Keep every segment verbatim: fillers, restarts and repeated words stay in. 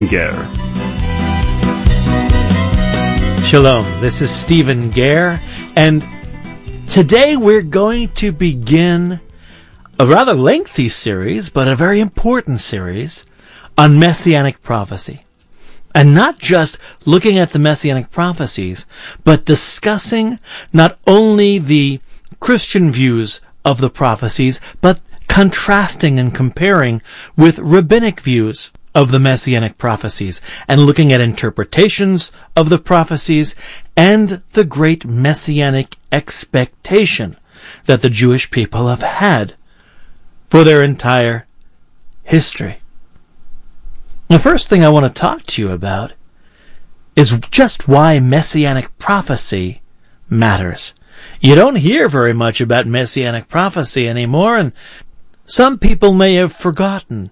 Ger. Shalom, this is Stephen Gare, and today we're going to begin a rather lengthy series, but a very important series, on Messianic prophecy. And not just looking at the Messianic prophecies, but discussing not only the Christian views of the prophecies, but contrasting and comparing with rabbinic views of the Messianic prophecies, and looking at interpretations of the prophecies and the great Messianic expectation that the Jewish people have had for their entire history. The first thing I want to talk to you about is just why Messianic prophecy matters. You don't hear very much about Messianic prophecy anymore, and some people may have forgotten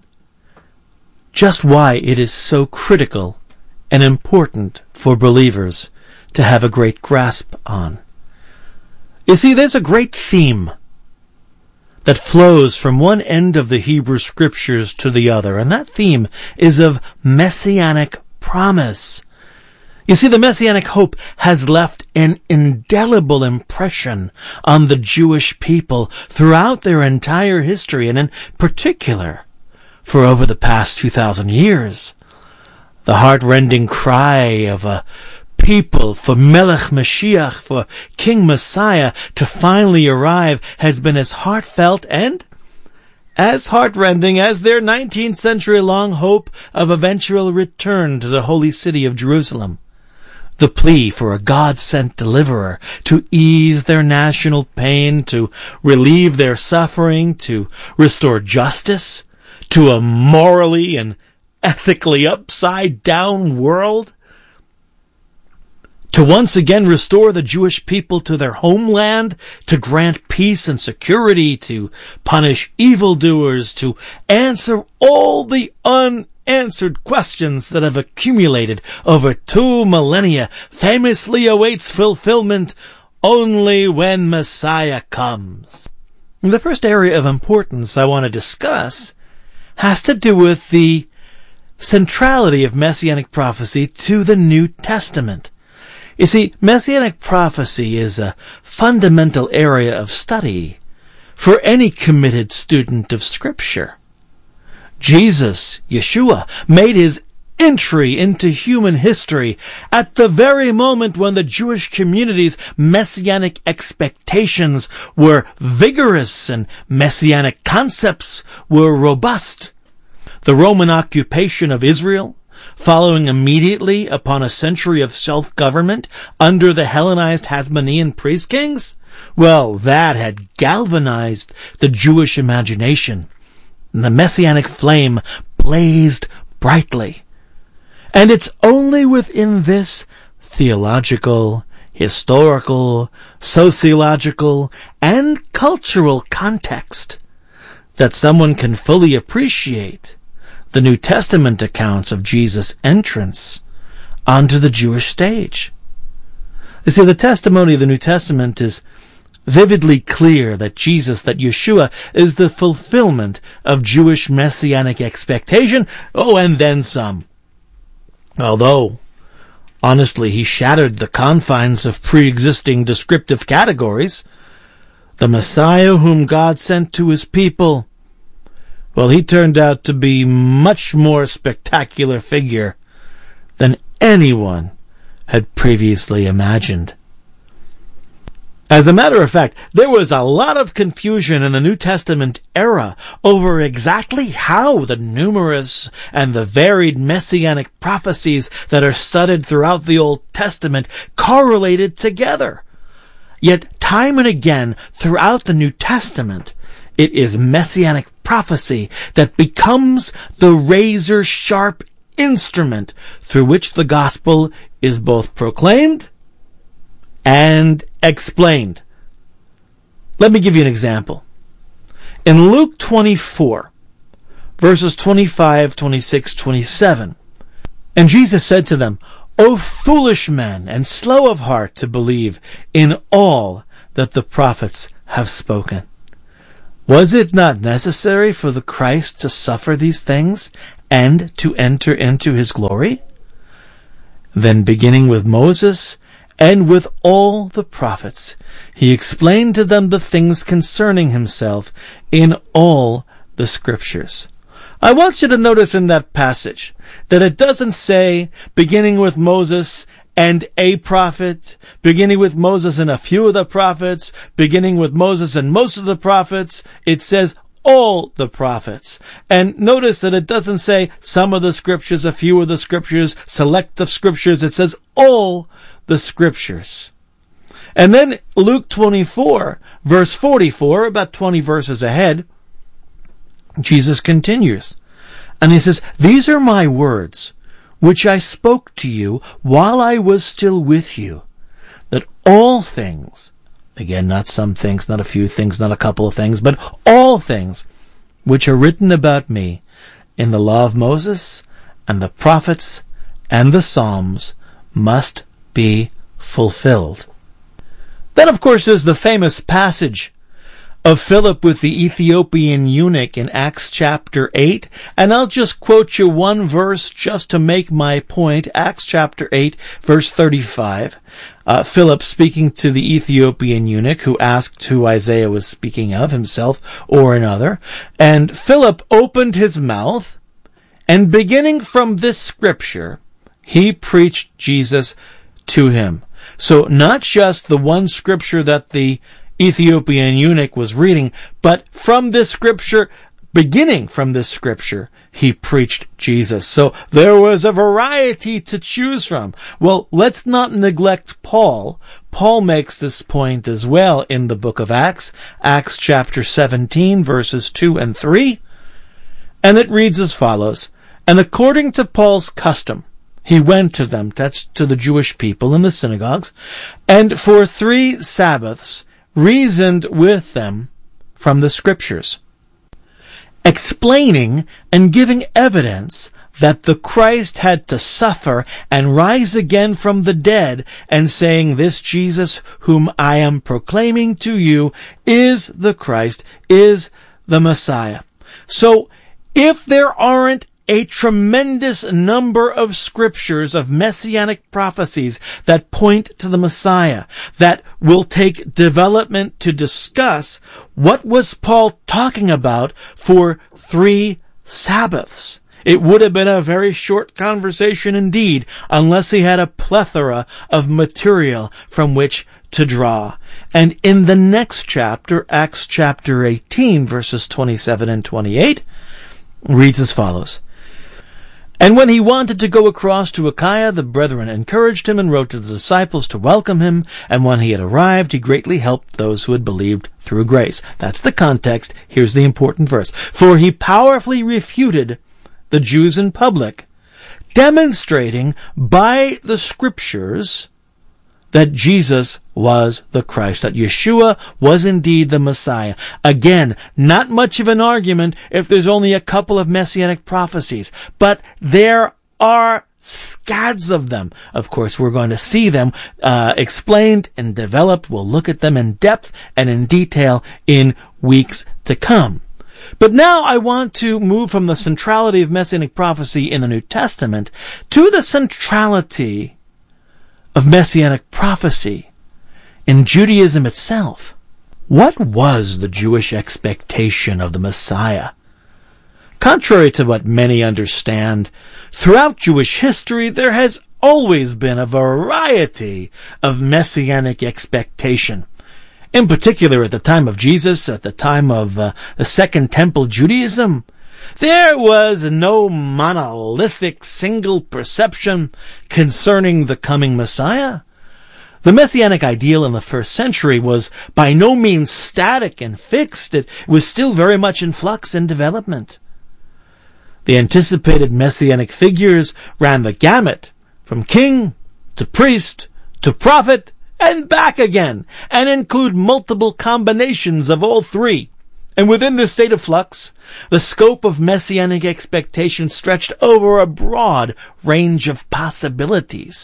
just why it is so critical and important for believers to have a great grasp on. You see, there's a great theme that flows from one end of the Hebrew Scriptures to the other, and that theme is of Messianic promise. You see, the Messianic hope has left an indelible impression on the Jewish people throughout their entire history, and in particular, for over the past two thousand years. The heart-rending cry of a people for Melech Mashiach, for King Messiah to finally arrive, has been as heartfelt and as heartrending as their nineteenth century long hope of eventual return to the holy city of Jerusalem. The plea for a God-sent deliverer to ease their national pain, to relieve their suffering, to restore justice to a morally and ethically upside-down world, to once again restore the Jewish people to their homeland, to grant peace and security, to punish evildoers, to answer all the unanswered questions that have accumulated over two millennia, famously awaits fulfillment only when Messiah comes. The first area of importance I want to discuss has to do with the centrality of Messianic prophecy to the New Testament. You see, Messianic prophecy is a fundamental area of study for any committed student of Scripture. Jesus, Yeshua, made his entry into human history at the very moment when the Jewish community's Messianic expectations were vigorous and Messianic concepts were robust. The Roman occupation of Israel, following immediately upon a century of self-government under the Hellenized Hasmonean priest kings, well, that had galvanized the Jewish imagination. And the Messianic flame blazed brightly. And it's only within this theological, historical, sociological, and cultural context that someone can fully appreciate the New Testament accounts of Jesus' entrance onto the Jewish stage. You see, the testimony of the New Testament is vividly clear that Jesus, that Yeshua, is the fulfillment of Jewish messianic expectation, oh, and then some. Although, honestly, he shattered the confines of pre-existing descriptive categories. The Messiah whom God sent to his people, well, he turned out to be much more spectacular figure than anyone had previously imagined. As a matter of fact, there was a lot of confusion in the New Testament era over exactly how the numerous and the varied messianic prophecies that are studied throughout the Old Testament correlated together. Yet, time and again, throughout the New Testament, it is messianic prophecy that becomes the razor-sharp instrument through which the gospel is both proclaimed and explained. Let me give you an example. In Luke twenty-four, verses twenty-five, twenty-six, twenty-seven, and Jesus said to them, O foolish men, and slow of heart to believe in all that the prophets have spoken. Was it not necessary for the Christ to suffer these things and to enter into his glory? Then, beginning with Moses and with all the prophets, he explained to them the things concerning himself in all the scriptures. I want you to notice in that passage that it doesn't say, beginning with Moses and a prophet, beginning with Moses and a few of the prophets, beginning with Moses and most of the prophets. It says all the prophets. And notice that it doesn't say some of the scriptures, a few of the scriptures, select of scriptures. It says all the scriptures. And then Luke twenty-four, verse forty-four, about twenty verses ahead, Jesus continues. And he says, "These are my words, which I spoke to you while I was still with you, that all things," again, not some things, not a few things, not a couple of things, but all things which are written about me in the law of Moses and the prophets and the Psalms must be fulfilled. Then, of course, there's the famous passage of Philip with the Ethiopian eunuch in Acts chapter eight. And I'll just quote you one verse just to make my point. Acts chapter eight, verse thirty-five. Uh, Philip speaking to the Ethiopian eunuch who asked who Isaiah was speaking of, himself or another. And Philip opened his mouth, and beginning from this scripture, he preached Jesus to him. So not just the one scripture that the Ethiopian eunuch was reading, but from this scripture, beginning from this scripture, he preached Jesus. So there was a variety to choose from. Well, let's not neglect Paul. Paul makes this point as well in the book of Acts, Acts chapter seventeen, verses two and three. And it reads as follows, "And according to Paul's custom, he went to them," that's to the Jewish people in the synagogues, "and for three Sabbaths reasoned with them from the scriptures, explaining and giving evidence that the Christ had to suffer and rise again from the dead, and saying, this Jesus whom I am proclaiming to you is the Christ, is the Messiah." So if there aren't a tremendous number of scriptures of messianic prophecies that point to the Messiah, that will take development to discuss, what was Paul talking about for three Sabbaths? It would have been a very short conversation indeed, unless he had a plethora of material from which to draw. And in the next chapter, Acts chapter eighteen, verses twenty-seven and twenty-eight, reads as follows. "And when he wanted to go across to Achaia, the brethren encouraged him and wrote to the disciples to welcome him. And when he had arrived, he greatly helped those who had believed through grace." That's the context. Here's the important verse. "For he powerfully refuted the Jews in public, demonstrating by the scriptures that Jesus was the Christ, that Yeshua was indeed the Messiah." Again, not much of an argument if there's only a couple of messianic prophecies, but there are scads of them. Of course, we're going to see them uh, explained and developed. We'll look at them in depth and in detail in weeks to come. But now I want to move from the centrality of messianic prophecy in the New Testament to the centrality of messianic prophecy in Judaism itself. What was the Jewish expectation of the Messiah? Contrary to what many understand, throughout Jewish history there has always been a variety of messianic expectation. In particular, at the time of Jesus, at the time of uh, the Second Temple Judaism, there was no monolithic single perception concerning the coming Messiah. The Messianic ideal in the first century was by no means static and fixed. It was still very much in flux and development. The anticipated Messianic figures ran the gamut from king to priest to prophet and back again, and include multiple combinations of all three. And within this state of flux, the scope of messianic expectation stretched over a broad range of possibilities.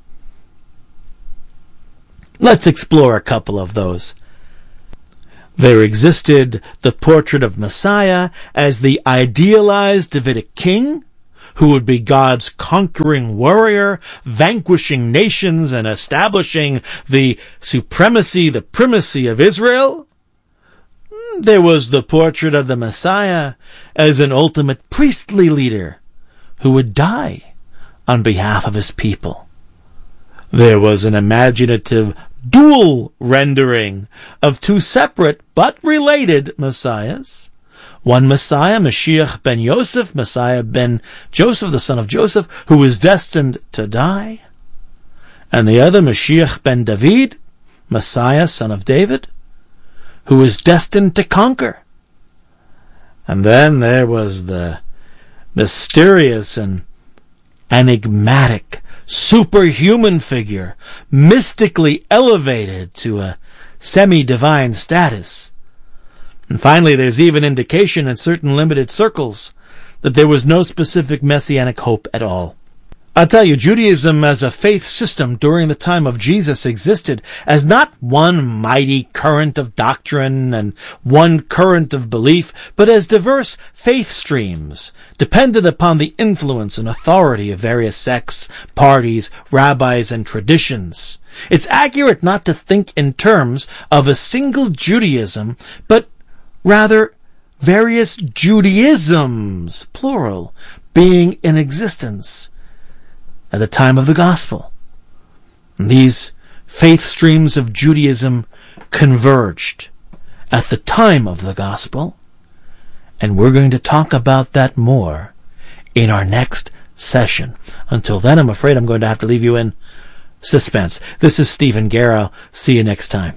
Let's explore a couple of those. There existed the portrait of Messiah as the idealized Davidic king, who would be God's conquering warrior, vanquishing nations and establishing the supremacy, the primacy of Israel. There was the portrait of the Messiah as an ultimate priestly leader who would die on behalf of his people. There was an imaginative dual rendering of two separate but related messiahs. One Messiah, Mashiach ben Yosef, Messiah ben Joseph, the son of Joseph, who was destined to die. And the other, Mashiach ben David, Messiah, son of David, who was destined to conquer. And then there was the mysterious and enigmatic superhuman figure, mystically elevated to a semi-divine status. And finally, there's even indication in certain limited circles that there was no specific messianic hope at all. I'll tell you, Judaism as a faith system during the time of Jesus existed as not one mighty current of doctrine and one current of belief, but as diverse faith streams, dependent upon the influence and authority of various sects, parties, rabbis, and traditions. It's accurate not to think in terms of a single Judaism, but rather various Judaisms, plural, being in existence at the time of the gospel. And these faith streams of Judaism converged at the time of the gospel, and we're going to talk about that more in our next session. Until then, I'm afraid I'm going to have to leave you in suspense. This is Stephen Guerra. See you next time.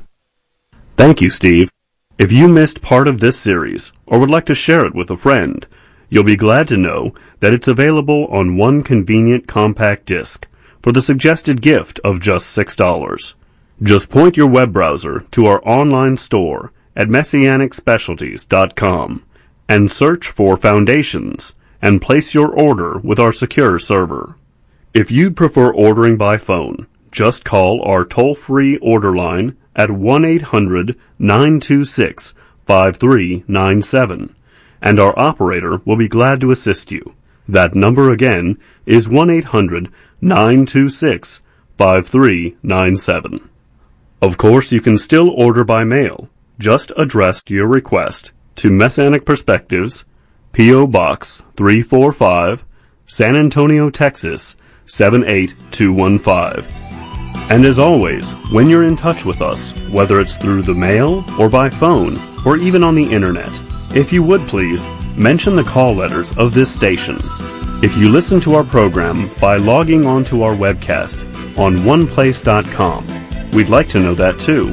Thank you, Steve. If you missed part of this series or would like to share it with a friend, you'll be glad to know that it's available on one convenient compact disc for the suggested gift of just six dollars. Just point your web browser to our online store at messianic specialties dot com and search for Foundations and place your order with our secure server. If you'd prefer ordering by phone, just call our toll-free order line at one eight hundred nine two six five three nine seven. And our operator will be glad to assist you. That number again is one eight hundred nine two six five three nine seven. Of course, you can still order by mail. Just address your request to Messianic Perspectives, P O. Box three forty-five, San Antonio, Texas seven eight two one five. And as always, when you're in touch with us, whether it's through the mail or by phone or even on the internet, if you would please, mention the call letters of this station. If you listen to our program by logging on to our webcast on one place dot com, we'd like to know that too.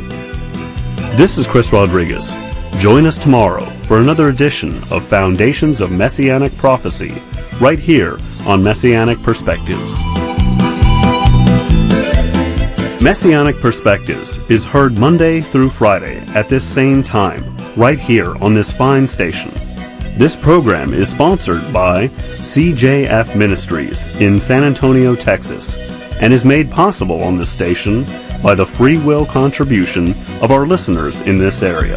This is Chris Rodriguez. Join us tomorrow for another edition of Foundations of Messianic Prophecy, right here on Messianic Perspectives. Messianic Perspectives is heard Monday through Friday at this same time, right here on this fine station. This program is sponsored by C J F Ministries in San Antonio, Texas, and is made possible on this station by the free will contribution of our listeners in this area.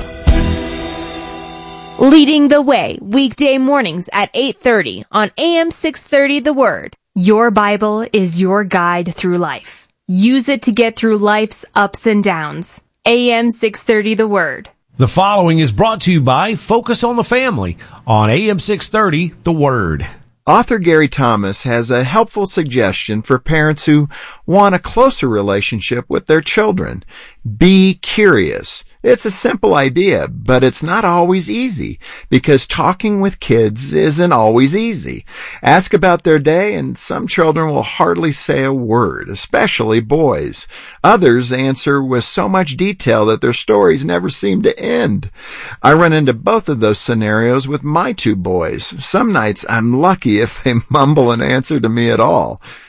Leading the Way, weekday mornings at eight thirty on A M six thirty The Word. Your Bible is your guide through life. Use it to get through life's ups and downs. A M six thirty The Word. The following is brought to you by Focus on the Family on A M six thirty The Word. Author Gary Thomas has a helpful suggestion for parents who want a closer relationship with their children. Be curious. It's a simple idea, but it's not always easy because talking with kids isn't always easy. Ask about their day and some children will hardly say a word, especially boys. Others answer with so much detail that their stories never seem to end. I run into both of those scenarios with my two boys. Some nights I'm lucky if they mumble an answer to me at all.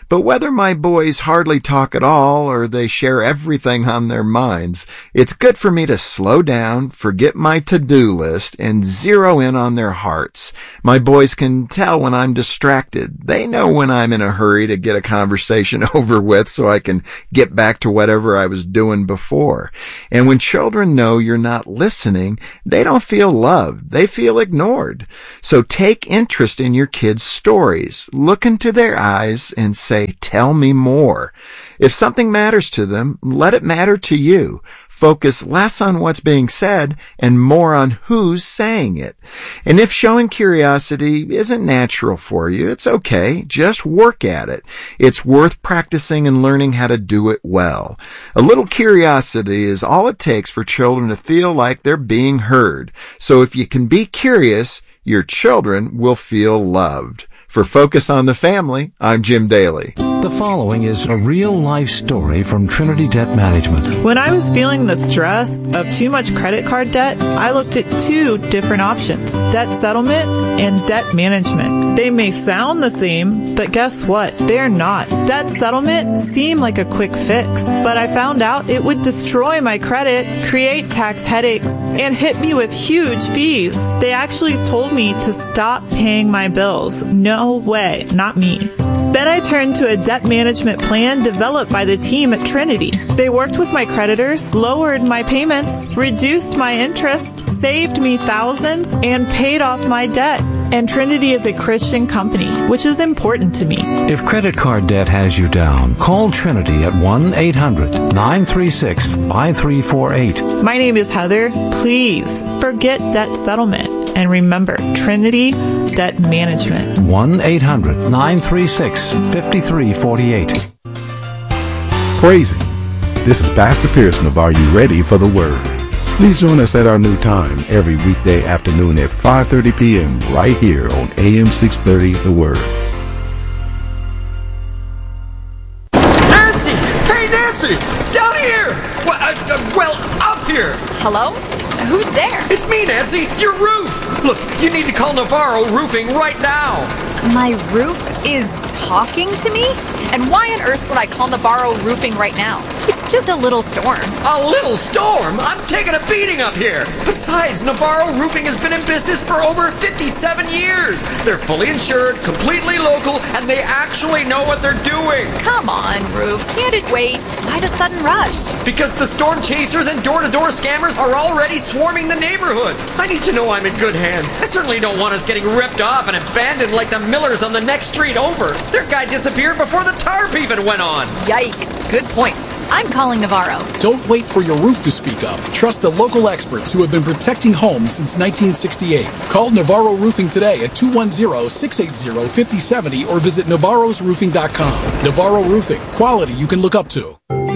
But whether my boys hardly talk at all or they share everything on their minds, it's good for me to slow down, forget my to-do list, and zero in on their hearts. My boys can tell when I'm distracted. They know when I'm in a hurry to get a conversation over with so I can get back to whatever I was doing before. And when children know you're not listening, they don't feel loved. They feel ignored. So take interest in your kids' stories. Look into their eyes and say, "Tell me more." If something matters to them, let it matter to you. Focus less on what's being said and more on who's saying it. And if showing curiosity isn't natural for you, it's okay. Just work at it. It's worth practicing and learning how to do it well. A little curiosity is all it takes for children to feel like they're being heard. So if you can be curious, your children will feel loved. For Focus on the Family, I'm Jim Daly. The following is a real-life story from Trinity Debt Management. When I was feeling the stress of too much credit card debt, I looked at two different options, debt settlement and debt management. They may sound the same, but guess what? They're not. Debt settlement seemed like a quick fix, but I found out it would destroy my credit, create tax headaches, and hit me with huge fees. They actually told me to stop paying my bills. No way, not me. Then I turned to a debt management plan developed by the team at Trinity. They worked with my creditors, lowered my payments, reduced my interest, saved me thousands, and paid off my debt. And Trinity is a Christian company, which is important to me. If credit card debt has you down, call Trinity at one eight hundred nine three six five three four eight. My name is Heather. Please forget debt settlement. And remember, Trinity Debt Management. one eight hundred nine three six five three four eight. Praise Him. This is Pastor Pearson of Are You Ready for the Word? Please join us at our new time every weekday afternoon at five thirty p.m. right here on A M six thirty The Word. Nancy! Hey, Nancy! Down here! Well, uh, uh, well, up here! Hello? Who's there? It's me, Nancy! Your roof! Look, you need to call Navarro Roofing right now! My roof is talking to me? And why on earth would I call Navarro Roofing right now? It's just a little storm. A little storm? I'm taking a beating up here. Besides, Navarro Roofing has been in business for over fifty-seven years. They're fully insured, completely local, and they actually know what they're doing. Come on, Roof. Can't it wait? Why the sudden rush? Because the storm chasers and door-to-door scammers are already swarming the neighborhood. I need to know I'm in good hands. I certainly don't want us getting ripped off and abandoned like the Millers on the next street over. Their guy disappeared before the tarp even went on. Yikes. Good point. I'm calling Navarro. Don't wait for your roof to speak up. Trust the local experts who have been protecting homes since nineteen sixty-eight. Call Navarro Roofing today at two one zero, six eight zero, five zero seven zero or visit navarros roofing dot com. Navarro Roofing. Quality you can look up to.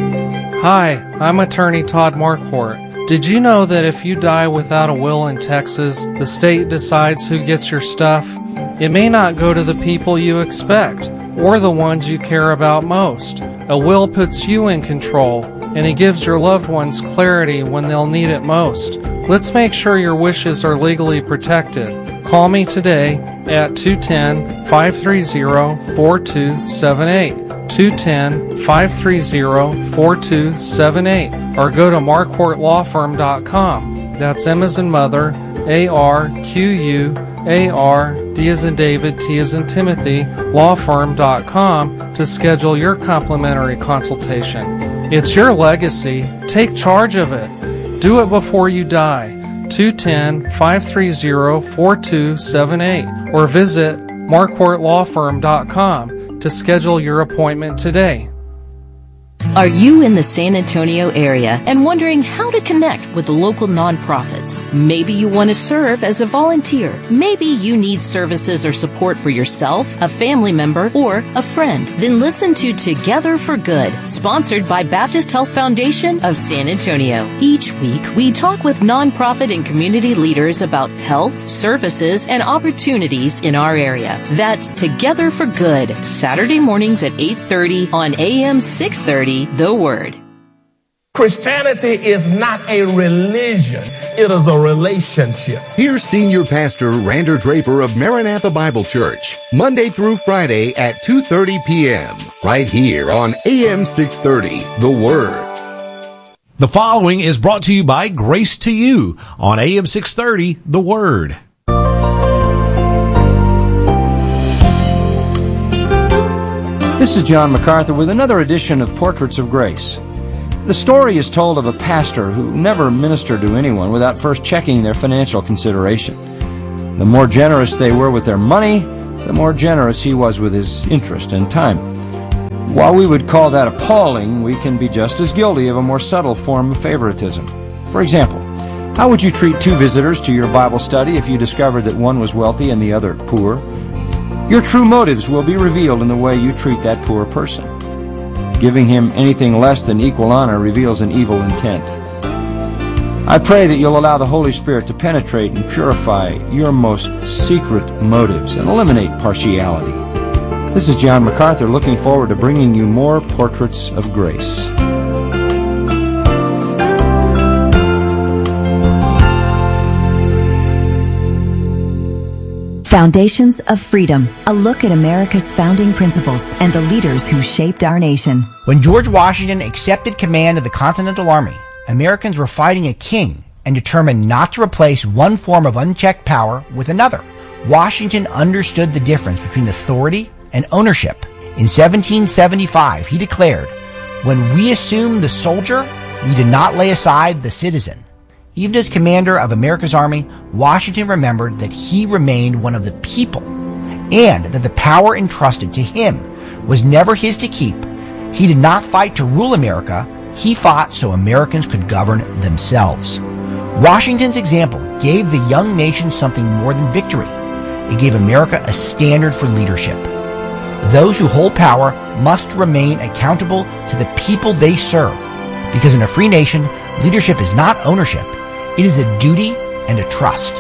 Hi, I'm attorney Todd Marquardt. Did you know that if you die without a will in Texas, the state decides who gets your stuff? It may not go to the people you expect, or the ones you care about most. A will puts you in control, and it gives your loved ones clarity when they'll need it most. Let's make sure your wishes are legally protected. Call me today at two one zero, five three zero, four two seven eight, two one zero, five three zero, four two seven eight, or go to marquardt law firm dot com. That's M as in mother, A R Q U A R, D as in David, T as in Timothy, law firm dot com to schedule your complimentary consultation. It's your legacy. Take charge of it. Do it before you die. two one zero, five three zero, four two seven eight or visit marquardt law firm dot com to schedule your appointment today. Are you in the San Antonio area and wondering how to connect with the local nonprofits? Maybe you want to serve as a volunteer. Maybe you need services or support for yourself, a family member, or a friend. Then listen to Together for Good, sponsored by Baptist Health Foundation of San Antonio. Each week, we talk with nonprofit and community leaders about health, services, and opportunities in our area. That's Together for Good, Saturday mornings at eight thirty on A M six thirty. The Word. Christianity is not a religion. It is a relationship. Here's Senior Pastor Rander Draper of Maranatha Bible Church, Monday through Friday at two thirty p.m. right here on A M six thirty, The Word. The following is brought to you by Grace to You on A M six thirty, The Word. This is John MacArthur with another edition of Portraits of Grace. The story is told of a pastor who never ministered to anyone without first checking their financial consideration. The more generous they were with their money, the more generous he was with his interest and time. While we would call that appalling, we can be just as guilty of a more subtle form of favoritism. For example, how would you treat two visitors to your Bible study if you discovered that one was wealthy and the other poor? Your true motives will be revealed in the way you treat that poor person. Giving him anything less than equal honor reveals an evil intent. I pray that you'll allow the Holy Spirit to penetrate and purify your most secret motives and eliminate partiality. This is John MacArthur looking forward to bringing you more Portraits of Grace. Foundations of Freedom, a look at America's founding principles and the leaders who shaped our nation. When George Washington accepted command of the Continental Army, Americans were fighting a king and determined not to replace one form of unchecked power with another. Washington understood the difference between authority and ownership. In seventeen seventy-five, he declared, "When we assumed the soldier, we did not lay aside the citizen." Even as commander of America's army, Washington remembered that he remained one of the people and that the power entrusted to him was never his to keep. He did not fight to rule America. He fought so Americans could govern themselves. Washington's example gave the young nation something more than victory. It gave America a standard for leadership. Those who hold power must remain accountable to the people they serve, because in a free nation, leadership is not ownership. It is a duty and a trust.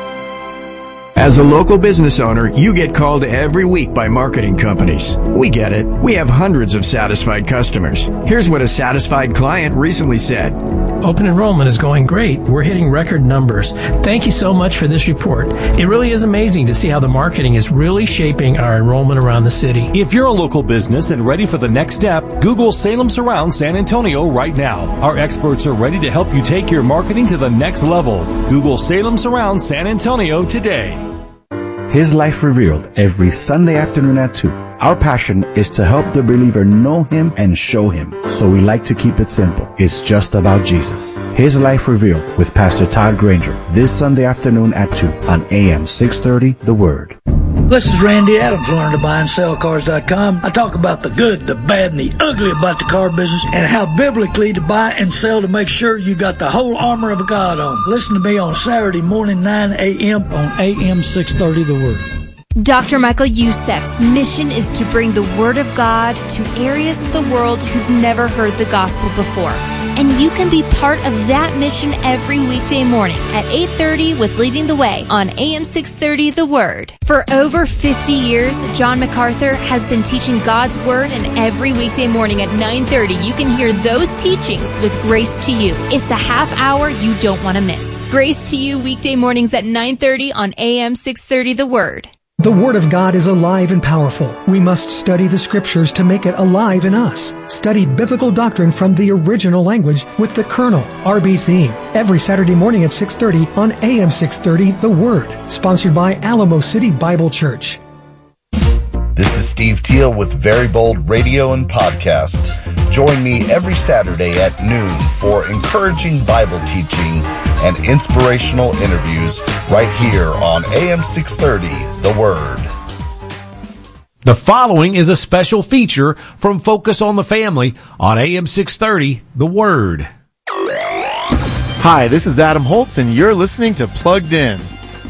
As a local business owner, you get called every week by marketing companies. We get it. We have hundreds of satisfied customers. Here's what a satisfied client recently said. Open enrollment is going great. We're hitting record numbers. Thank you so much for this report. It really is amazing to see how the marketing is really shaping our enrollment around the city. If you're a local business and ready for the next step, Google Salem Surround San Antonio right now. Our experts are ready to help you take your marketing to the next level. Google Salem Surround San Antonio today. His Life Revealed every Sunday afternoon at two. Our passion is to help the believer know Him and show Him. So we like to keep it simple. It's just about Jesus. His Life Revealed with Pastor Todd Granger this Sunday afternoon at two on A M six thirty, The Word. This is Randy Adams, learn to buy and sell cars dot com. I talk about the good, the bad, and the ugly about the car business and how biblically to buy and sell to make sure you got the whole armor of God on. Listen to me on Saturday morning, nine a.m. on A M six thirty, The Word. Doctor Michael Youssef's mission is to bring the Word of God to areas of the world who've never heard the gospel before. And you can be part of that mission every weekday morning at eight thirty with Leading the Way on A M six thirty The Word. For over fifty years, John MacArthur has been teaching God's Word, and every weekday morning at nine thirty you can hear those teachings with Grace to You. It's a half hour you don't want to miss. Grace to You weekday mornings at nine thirty on A M six thirty The Word. The Word of God is alive and powerful. We must study the Scriptures to make it alive in us. Study biblical doctrine from the original language with the Colonel, R B Theme, every Saturday morning at six thirty on A M six thirty The Word, sponsored by Alamo City Bible Church. This is Steve Teal with Very Bold Radio and Podcast. Join me every Saturday at noon for encouraging Bible teaching and inspirational interviews right here on A M six thirty, The Word. The following is a special feature from Focus on the Family on A M six thirty, The Word. Hi, this is Adam Holtz, and you're listening to Plugged In.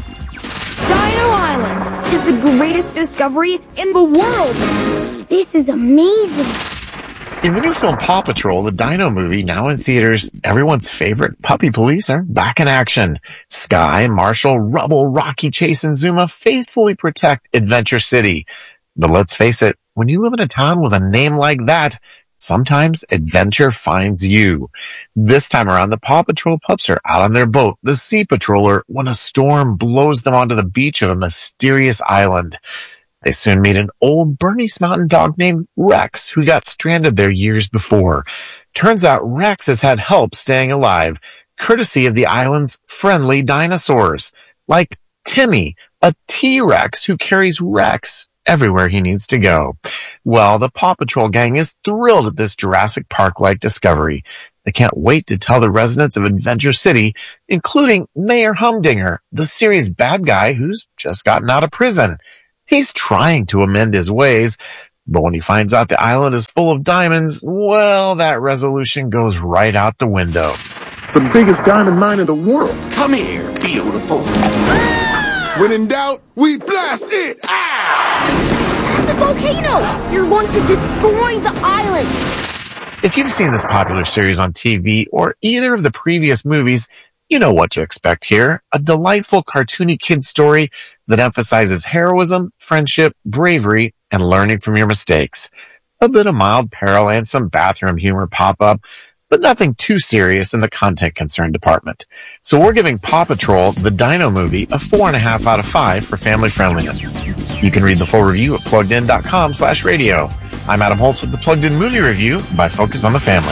Dino Island is the greatest discovery in the world. This is amazing. In the new film Paw Patrol, the Dino movie, now in theaters, everyone's favorite puppy police are back in action. Sky, Marshall, Rubble, Rocky, Chase, and Zuma faithfully protect Adventure City. But let's face it, when you live in a town with a name like that, sometimes adventure finds you. This time around, the Paw Patrol pups are out on their boat, the Sea Patroller, when a storm blows them onto the beach of a mysterious island. They soon meet an old Bernese Mountain Dog named Rex, who got stranded there years before. Turns out Rex has had help staying alive, courtesy of the island's friendly dinosaurs, like Timmy, a T-Rex who carries Rex everywhere he needs to go. Well, the Paw Patrol gang is thrilled at this Jurassic Park-like discovery. They can't wait to tell the residents of Adventure City, including Mayor Humdinger, the series bad guy who's just gotten out of prison. He's trying to amend his ways, but when he finds out the island is full of diamonds, well, that resolution goes right out the window. The biggest diamond mine in the world. Come here, beautiful. When in doubt, we blast it! Ah! It's a volcano! You're going to destroy the island! If you've seen this popular series on T V or either of the previous movies, you know what to expect here. A delightful cartoony kid story that emphasizes heroism, friendship, bravery, and learning from your mistakes. A bit of mild peril and some bathroom humor pop up, but nothing too serious in the content concern department. So we're giving Paw Patrol, the Dino Movie, a four and a half out of five for family friendliness. You can read the full review at pluggedin.com slash radio. I'm Adam Holtz with the Plugged In Movie Review by Focus on the Family.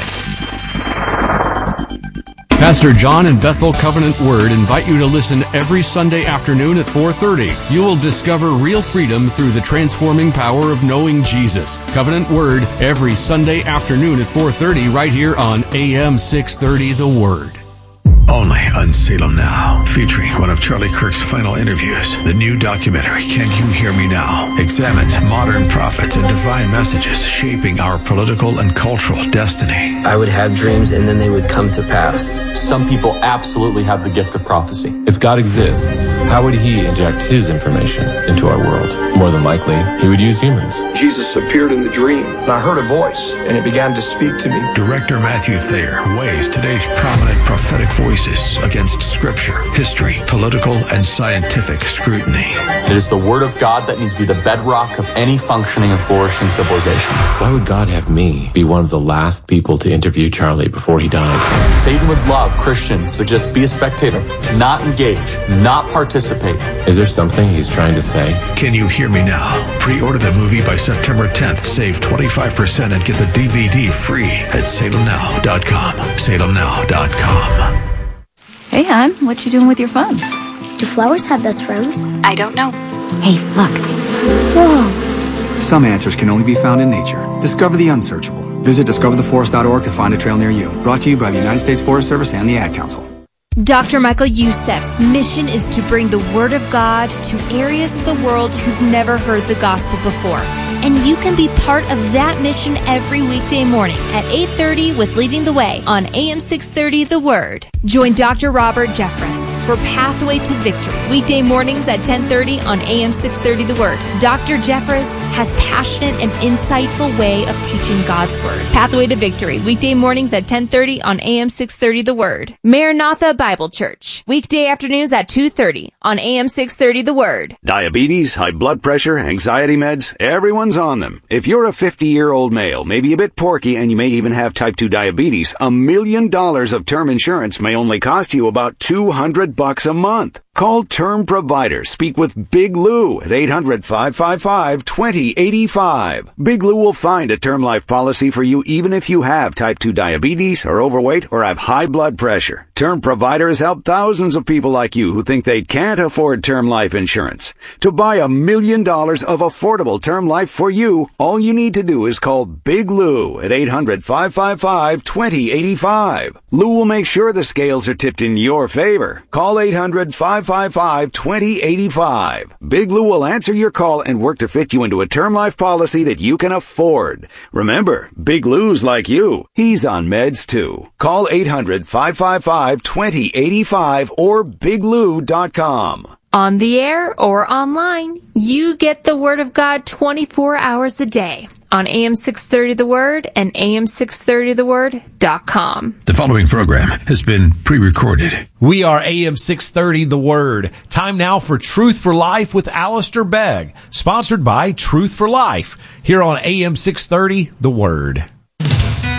Pastor John and Bethel Covenant Word invite you to listen every Sunday afternoon at four thirty. You will discover real freedom through the transforming power of knowing Jesus. Covenant Word every Sunday afternoon at four thirty right here on A M six thirty The Word. Only on Salem Now, featuring one of Charlie Kirk's final interviews. The new documentary, Can You Hear Me Now?, examines modern prophets and divine messages shaping our political and cultural destiny. I would have dreams and then they would come to pass. Some people absolutely have the gift of prophecy. If God exists, how would he inject his information into our world? More than likely, he would use humans. Jesus appeared in the dream, and I heard a voice, and it began to speak to me. Director Matthew Thayer weighs today's prominent prophetic voices against scripture, history, political, and scientific scrutiny. It is the Word of God that needs to be the bedrock of any functioning and flourishing civilization. Why would God have me be one of the last people to interview Charlie before he died? Satan would love Christians to just be a spectator, not engage, not participate. Is there something he's trying to say? Can You Hear Me Now? Pre-order the movie by September tenth. Save twenty-five percent and get the D V D free at salem now dot com. salem now dot com. Hey, hon, what you doing with your phone? Do flowers have best friends? I don't know. Hey, look. Whoa. Some answers can only be found in nature. Discover the unsearchable. Visit discover the forest dot org to find a trail near you. Brought to you by the United States Forest Service and the Ad Council. Doctor Michael Youssef's mission is to bring the Word of God to areas of the world who've never heard the gospel before. And you can be part of that mission every weekday morning at eight thirty with Leading the Way on A M six thirty The Word. Join Doctor Robert Jeffress for Pathway to Victory, weekday mornings at ten thirty on A M six thirty The Word. Doctor Jeffress has passionate and insightful way of teaching God's Word. Pathway to Victory, weekday mornings at ten thirty on A M six thirty The Word. Maranatha Bible Church, weekday afternoons at two thirty on A M six thirty The Word. Diabetes, high blood pressure, anxiety meds, everyone's on them. If you're a fifty-year-old male, maybe a bit porky, and you may even have type two diabetes, a million dollars of term insurance may only cost you about two hundred bucks a month. Call Term Provider. Speak with Big Lou at eight hundred, five five five, two zero eight five. Big Lou will find a term life policy for you even if you have type two diabetes, are overweight, or have high blood pressure. Term Provider has helped thousands of people like you who think they can't afford term life insurance. To buy a million dollars of affordable term life for you, all you need to do is call Big Lou at eight hundred, five five five, two zero eight five. Lou will make sure the scales are tipped in your favor. Call eight hundred, five five five, two zero eight five. Big Lou will answer your call and work to fit you into a term life policy that you can afford. Remember, Big Lou's like you. He's on meds too. Call eight hundred, five five five, two zero eight five or big lou dot com. On the air or online, you get the Word of God twenty-four hours a day on A M six thirty The Word and A M six thirty the word dot com. The following program has been pre-recorded. We are A M six thirty The Word. Time now for Truth for Life with Alistair Begg, sponsored by Truth for Life, here on A M six thirty The Word.